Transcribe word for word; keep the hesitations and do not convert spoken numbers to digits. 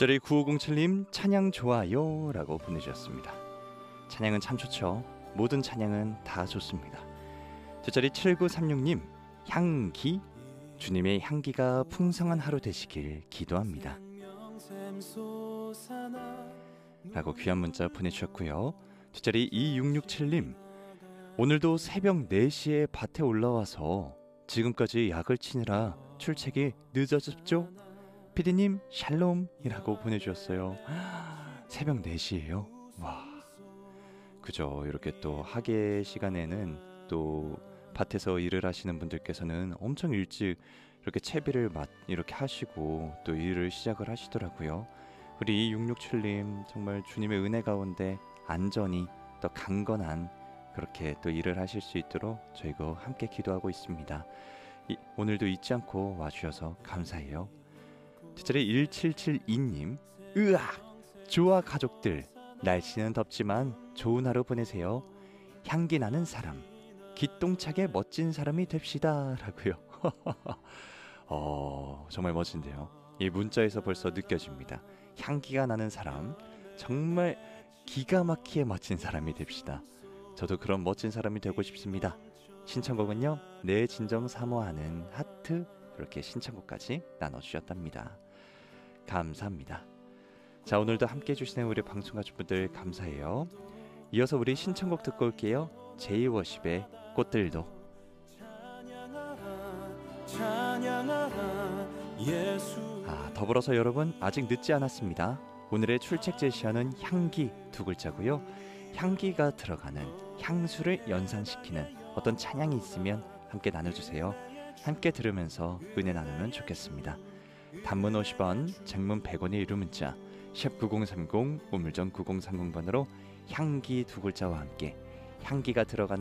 뒷자리 구오공칠님 찬양 좋아요 라고 보내주셨습니다. 찬양은 참 좋죠. 모든 찬양은 다 좋습니다. 뒷자리 칠구삼육님 향기, 주님의 향기가 풍성한 하루 되시길 기도합니다 라고 귀한 문자 보내주셨고요. 뒷자리 이육육칠님 오늘도 새벽 네 시에 밭에 올라와서 지금까지 약을 치느라 출첵이 늦어졌죠? 피디님 샬롬이라고 보내주셨어요. 새벽 네 시예요? 와, 그죠. 이렇게 또 학예 시간에는 또 밭에서 일을 하시는 분들께서는 엄청 일찍 이렇게 채비를 막 이렇게 하시고 또 일을 시작을 하시더라고요. 우리 이육육칠님 정말 주님의 은혜 가운데 안전히 또 강건한 그렇게 또 일을 하실 수 있도록 저희가 함께 기도하고 있습니다. 이, 오늘도 잊지 않고 와주셔서 감사해요. 뒷자리 일칠칠이님 으악! 좋아 가족들, 날씨는 덥지만 좋은 하루 보내세요. 향기 나는 사람, 기똥차게 멋진 사람이 됩시다 라고요. 어, 정말 멋진데요. 이 문자에서 벌써 느껴집니다. 향기가 나는 사람, 정말 기가 막히게 멋진 사람이 됩시다. 저도 그런 멋진 사람이 되고 싶습니다. 신청곡은요, 내 진정 사모하는 하트, 이렇게 신청곡까지 나눠주셨답니다. 감사합니다. 자, 오늘도 함께 해주시는 우리 방송 가족분들 감사해요. 이어서 우리 신청곡 듣고 올게요. 제이워십의 꽃들도. 아, 더불어서 여러분 아직 늦지 않았습니다. 오늘의 출첵 제시어는 향기 두 글자고요. 향기가 들어가는 향수를 연상시키는 어떤 찬양이 있으면 함께 나눠주세요. 함께 들으면서 은혜 나누면 좋겠습니다. 단문 오십 원, 장문 백 원의 유료 문자 샵 구공삼공, 우물정 구공삼공 번으로 향기 두 글자와 함께 향기가 들어가는